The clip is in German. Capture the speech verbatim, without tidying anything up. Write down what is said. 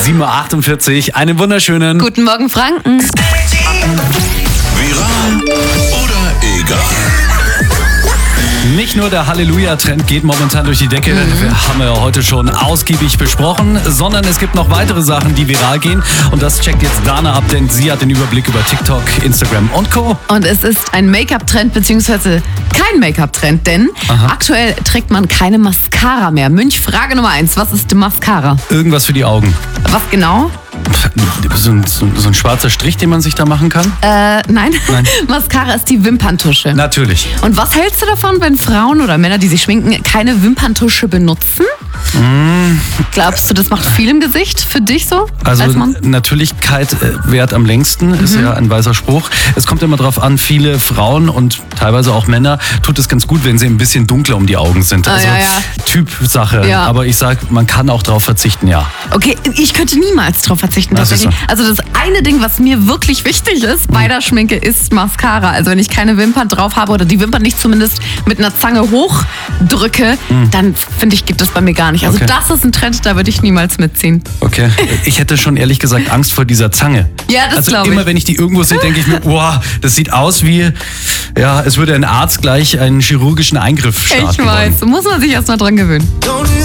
sieben Uhr achtundvierzig. Einen wunderschönen Guten Morgen, Franken. Viral oder egal? Nicht nur der Halleluja-Trend geht momentan durch die Decke, Mhm. wir haben ja heute schon ausgiebig besprochen, sondern es gibt noch weitere Sachen, die viral gehen. Und das checkt jetzt Dana ab, denn sie hat den Überblick über TikTok, Instagram und Co. Und es ist ein Make-up-Trend, beziehungsweise kein Make-up-Trend, denn Aha. aktuell trägt man keine Mascara mehr. Münch, Frage Nummer eins, was ist Mascara? Irgendwas für die Augen. Was genau? So ein, so, so ein schwarzer Strich, den man sich da machen kann? Äh, nein. Nein. Mascara ist die Wimperntusche. Natürlich. Und was hältst du davon, wenn Frauen oder Männer, die sich schminken, keine Wimperntusche benutzen? Mm. Glaubst du, das macht viel im Gesicht für dich so? Also als Mann? Natürlichkeit äh, währt am längsten, ist Mhm. ja ein weiser Spruch. Es kommt immer drauf an, viele Frauen und teilweise auch Männer tut es ganz gut, wenn sie ein bisschen dunkler um die Augen sind. Ah, Also ja, ja. Typsache. Ja. Aber ich sag, man kann auch drauf verzichten, ja. Okay, ich könnte niemals drauf verzichten. Das ist Tatsächlich. Also das eine Ding, was mir wirklich wichtig ist bei der Schminke, ist Mascara. Also wenn ich keine Wimpern drauf habe oder die Wimpern nicht zumindest mit einer Zange hochdrücke, dann finde ich, geht das bei mir gar nicht. Also Okay. das ist ein Trend, da würde ich niemals mitziehen. Okay. Ich hätte schon ehrlich gesagt Angst vor dieser Zange. Ja, das Also glaube ich. immer wenn ich die irgendwo sehe, denke ich mir, wow, das sieht aus wie, ja, es würde ein Arzt gleich einen chirurgischen Eingriff starten Ich weiß, wollen. muss man sich erst mal dran gewöhnen.